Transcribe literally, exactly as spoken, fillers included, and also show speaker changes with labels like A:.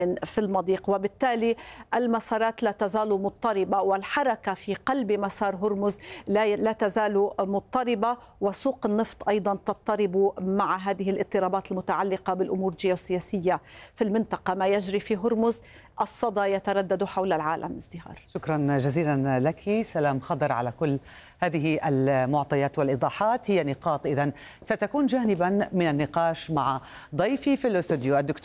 A: في المضيق، وبالتالي المسارات لا تزال مضطربة والحركة في قلب مسار هرمز لا لا تزال مضطربة، وسوق النفط أيضا تضطرب مع هذه الاضطرابات المتعلقة بالأمور الجيوسياسية في المنطقة. ما يجري في هرمز الصدى يتردد حول العالم. ازدهار،
B: شكرا جزيلا لك سلام خضر على كل هذه المعطيات والإيضاحات. هي نقاط إذن ستكون جانبا من النقاش مع ضيفي في الاستوديو الدكتور